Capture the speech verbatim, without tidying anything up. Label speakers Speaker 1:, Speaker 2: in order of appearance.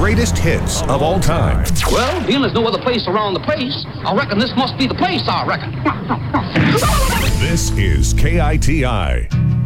Speaker 1: greatest hits of all time.
Speaker 2: Well, being there's no other place around the place, I reckon this must be the place, I reckon.
Speaker 1: This is K I T I.